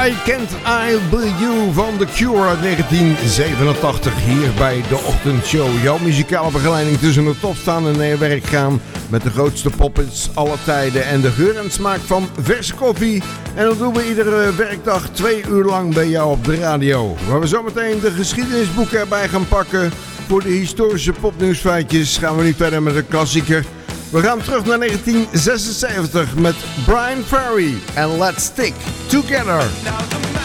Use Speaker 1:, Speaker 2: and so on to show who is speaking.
Speaker 1: Why Can't I Be You van The Cure uit 1987 hier bij de ochtendshow. Jouw muzikale begeleiding tussen het opstaan en naar je werk gaan met de grootste pophits aller tijden en de geur en smaak van verse koffie. En dat doen we iedere werkdag 2 uur lang bij jou op de radio. Waar we zometeen de geschiedenisboeken erbij gaan pakken. Voor de historische popnieuwsfeitjes gaan we nu verder met een klassieker. We gaan terug naar 1976 met Brian Ferry en Let's Stick Together.